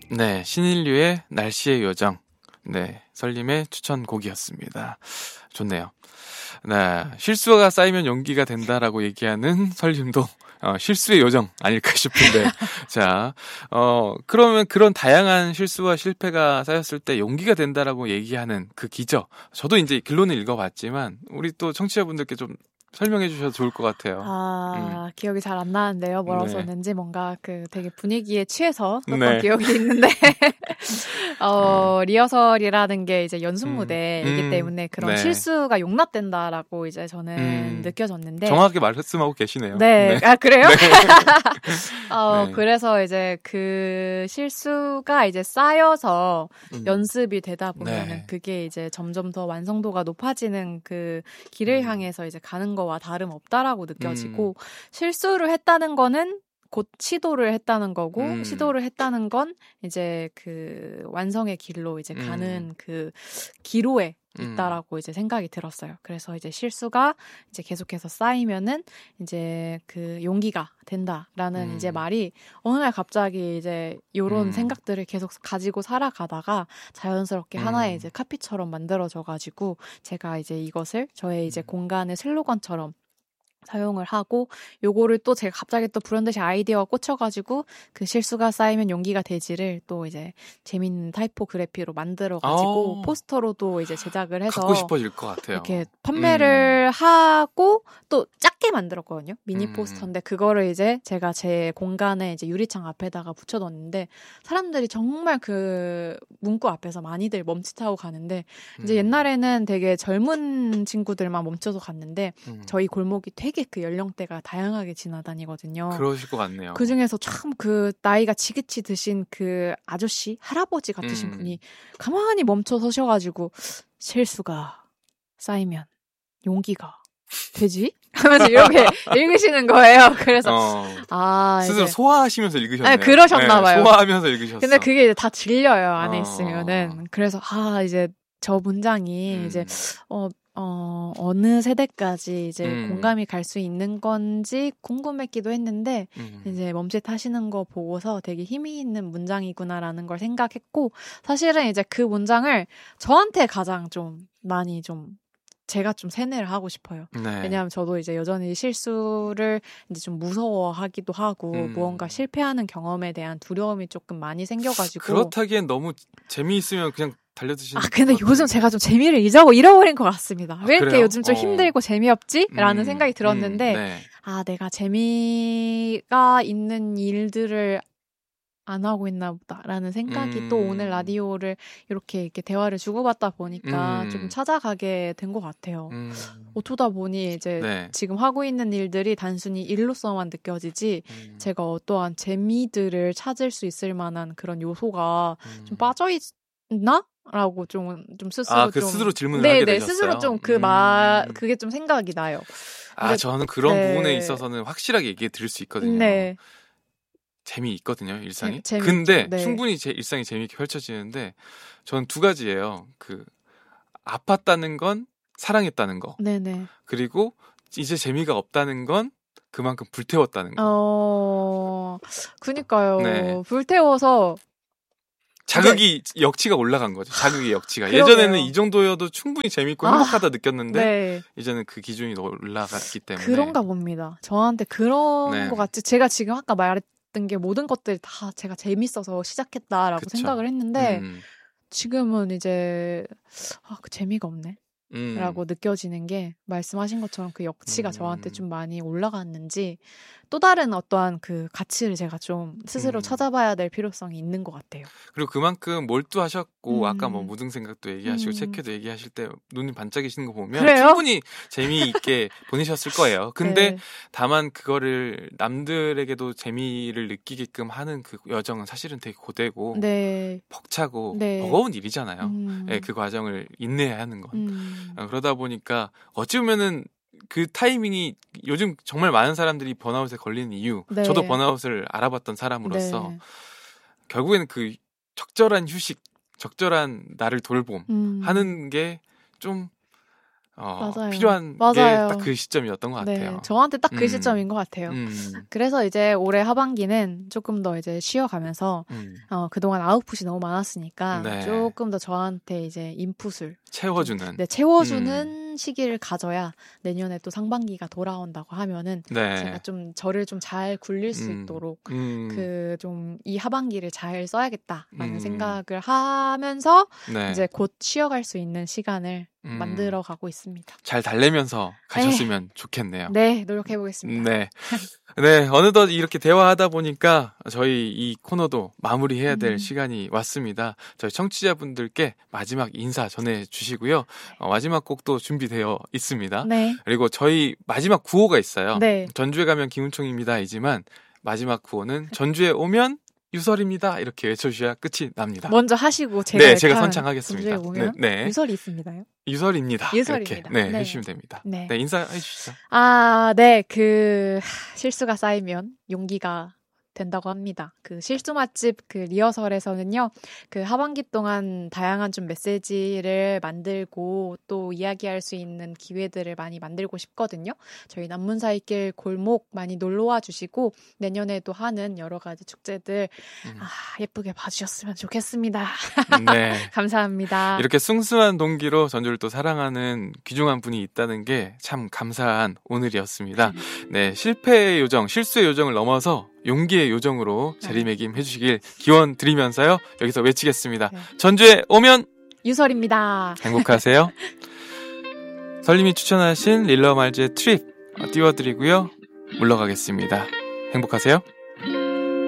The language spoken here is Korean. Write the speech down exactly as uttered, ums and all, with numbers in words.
네, 신인류의 날씨의 요정. 네, 설림의 추천곡이었습니다. 좋네요. 네, 실수가 쌓이면 용기가 된다라고 얘기하는 설림도 어, 실수의 요정 아닐까 싶은데 자, 어, 그러면 그런 다양한 실수와 실패가 쌓였을 때 용기가 된다라고 얘기하는 그 기적, 저도 이제 글로는 읽어봤지만 우리 또 청취자분들께 좀 설명해 주셔도 좋을 것 같아요. 아, 음. 기억이 잘 안 나는데요. 뭐라고 네. 썼는지 뭔가 그 되게 분위기에 취해서 썼던 네. 기억이 있는데 어, 음. 리허설이라는 게 이제 연습 무대이기 음. 때문에 그런 네. 실수가 용납된다라고 이제 저는 음. 느껴졌는데 정확하게 말씀하고 계시네요. 네. 네. 아, 그래요? 네. 어, 네. 그래서 이제 그 실수가 이제 쌓여서 음. 연습이 되다 보면은 네. 그게 이제 점점 더 완성도가 높아지는 그 길을 음. 향해서 이제 가는 거와 다름없다라고 느껴지고 음. 실수를 했다는 거는 곧 시도를 했다는 거고 음. 시도를 했다는 건 이제 그 완성의 길로 이제 음. 가는 그 기로에 있다라고 음. 이제 생각이 들었어요. 그래서 이제 실수가 이제 계속해서 쌓이면은 이제 그 용기가 된다라는 음. 이제 말이 어느 날 갑자기 이제 요런 음. 생각들을 계속 가지고 살아가다가 자연스럽게 음. 하나의 이제 카피처럼 만들어져가지고 제가 이제 이것을 저의 이제 음. 공간의 슬로건처럼 사용을 하고 요거를 또 제가 갑자기 또 불현듯이 아이디어가 꽂혀가지고 그 실수가 쌓이면 용기가 되지를 또 이제 재밌는 타이포그래피로 만들어가지고 오. 포스터로도 이제 제작을 해서 갖고 싶어질 것 같아요. 이렇게 판매를 음. 하고 또 작게 만들었거든요. 미니 음. 포스터인데 그거를 이제 제가 제 공간에 이제 유리창 앞에다가 붙여뒀는데 사람들이 정말 그 문구 앞에서 많이들 멈칫하고 가는데 이제 음. 옛날에는 되게 젊은 친구들만 멈춰서 갔는데 음. 저희 골목이 되게 그 연령대가 다양하게 지나다니거든요. 그러실 것 같네요. 그 중에서 참 그 나이가 지긋이 드신 그 아저씨, 할아버지 같으신 음. 분이 가만히 멈춰 서셔가지고 실수가 쌓이면 용기가 되지? 하면서 이렇게 읽으시는 거예요. 그래서 어, 아 스스로 이제, 소화하시면서 읽으셨네요. 네, 그러셨나봐요. 네, 소화하면서 읽으셨어요. 근데 그게 이제 다 들려요. 안에 어. 있으면은. 그래서 아 이제 저 문장이 음. 이제 어 어, 어느 세대까지 이제 음. 공감이 갈 수 있는 건지 궁금했기도 했는데, 음. 이제 멈칫하시는 거 보고서 되게 힘이 있는 문장이구나라는 걸 생각했고, 사실은 이제 그 문장을 저한테 가장 좀 많이 좀 제가 좀 세뇌를 하고 싶어요. 네. 왜냐하면 저도 이제 여전히 실수를 이제 좀 무서워하기도 하고 음. 무언가 실패하는 경험에 대한 두려움이 조금 많이 생겨가지고 그렇다기엔 너무 재미있으면 그냥 달려드시는 아 근데 요즘 제가 좀 재미를 잊어 잃어버린 것 같습니다. 왜 이렇게 그래요? 요즘 좀 어. 힘들고 재미없지? 라는 음, 생각이 들었는데 음, 네. 아 내가 재미가 있는 일들을 안 하고 있나 보다라는 생각이 음. 또 오늘 라디오를 이렇게 이렇게 대화를 주고받다 보니까 음. 좀 찾아가게 된 것 같아요. 음. 어쩌다 보니 이제 네. 지금 하고 있는 일들이 단순히 일로서만 느껴지지 음. 제가 어떠한 재미들을 찾을 수 있을 만한 그런 요소가 음. 좀 빠져 있나? 라고 좀, 좀 스스로 아, 그 좀. 스스로 질문을 네, 하게 네, 되셨어요? 스스로 좀 그 음. 말, 그게 좀 생각이 나요. 아, 근데, 저는 그런 네. 부분에 있어서는 확실하게 얘기해 드릴 수 있거든요. 네. 재미있거든요, 일상이. 재, 근데 네. 충분히 제 일상이 재미있게 펼쳐지는데 저는 두 가지예요. 그 아팠다는 건 사랑했다는 거. 네네. 그리고 이제 재미가 없다는 건 그만큼 불태웠다는 거. 어, 그니까요. 네. 불태워서 자극이 네. 역치가 올라간 거죠. 자극의 역치가. 그러게요. 예전에는 이 정도여도 충분히 재밌고 행복하다 아, 느꼈는데 네. 이제는 그 기준이 올라갔기 때문에. 그런가 봅니다. 저한테 그런 네. 것 같지. 제가 지금 아까 말했던 게 모든 것들이 다 제가 재밌어서 시작했다라고 그쵸. 생각을 했는데 음. 지금은 이제 아, 그 재미가 없네. 음. 라고 느껴지는 게 말씀하신 것처럼 그 역치가 음. 저한테 좀 많이 올라갔는지 또 다른 어떠한 그 가치를 제가 좀 스스로 음. 찾아봐야 될 필요성이 있는 것 같아요. 그리고 그만큼 몰두하셨고 음. 아까 뭐 무등 생각도 얘기하시고 음. 체크도 얘기하실 때 눈이 반짝이시는 거 보면 그래요? 충분히 재미있게 보내셨을 거예요. 근데 네. 다만 그거를 남들에게도 재미를 느끼게끔 하는 그 여정은 사실은 되게 고되고 네. 벅차고 네. 버거운 일이잖아요. 음. 네, 그 과정을 인내해야 하는 건. 음. 그러다 보니까 어찌 보면은 그 타이밍이 요즘 정말 많은 사람들이 번아웃에 걸리는 이유. 네. 저도 번아웃을 알아봤던 사람으로서 네. 결국에는 그 적절한 휴식, 적절한 나를 돌봄 음. 하는 게 좀 어, 맞아요. 필요한 맞아요. 게 딱 그 시점이었던 것 같아요. 네, 저한테 딱 그 음. 시점인 것 같아요. 음. 그래서 이제 올해 하반기는 조금 더 이제 쉬어가면서 음. 어, 그동안 아웃풋이 너무 많았으니까 네. 조금 더 저한테 이제 인풋을 채워주는. 좀, 네, 채워주는 음. 시기를 가져야 내년에 또 상반기가 돌아온다고 하면은 네. 제가 좀 저를 좀 잘 굴릴 수 음. 있도록 음. 그 좀 이 하반기를 잘 써야겠다라는 음. 생각을 하면서 네. 이제 곧 쉬어갈 수 있는 시간을 음. 만들어 가고 있습니다. 잘 달래면서 가셨으면 네. 좋겠네요. 네, 노력해 보겠습니다. 네. 네, 어느덧 이렇게 대화하다 보니까 저희 이 코너도 마무리해야 될 음. 시간이 왔습니다. 저희 청취자분들께 마지막 인사 전해주시고요. 어, 마지막 곡도 준비되어 있습니다. 네. 그리고 저희 마지막 구호가 있어요. 네. 전주에 가면 김은총입니다이지만 마지막 구호는 전주에 오면 유설입니다. 이렇게 외쳐주셔야 끝이 납니다. 먼저 하시고 제가 네, 제가 선창하겠습니다. 오면 네, 네. 유설이 있습니다요? 유설입니다. 유설입니다. 이렇게 네, 네. 해주시면 됩니다. 네, 네 인사해 주시죠. 아, 네, 그 실수가 쌓이면 용기가 된다고 합니다. 그 실수 맛집 그 리허설에서는요, 그 하반기 동안 다양한 좀 메시지를 만들고 또 이야기할 수 있는 기회들을 많이 만들고 싶거든요. 저희 남문사이길 골목 많이 놀러와 주시고 내년에도 하는 여러 가지 축제들 음. 아, 예쁘게 봐주셨으면 좋겠습니다. 네, 감사합니다. 이렇게 숭숭한 동기로 전주를 또 사랑하는 귀중한 분이 있다는 게 참 감사한 오늘이었습니다. 네, 실패의 요정, 실수의 요정을 넘어서 용기의 요정으로 자리매김 해주시길 기원 드리면서요. 여기서 외치겠습니다. 네. 전주에 오면 유설입니다. 행복하세요. 설님이 추천하신 릴러 말즈의 트립 띄워드리고요. 물러가겠습니다. 행복하세요.